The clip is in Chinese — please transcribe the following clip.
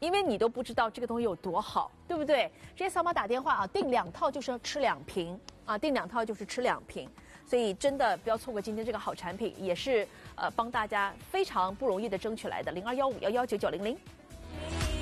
因为你都不知道这个东西有多好，对不对？直接扫码打电话啊，订2套就是要吃2瓶啊，订2套就是吃2瓶，所以真的不要错过今天这个好产品，也是帮大家非常不容易的争取来的，0215119900。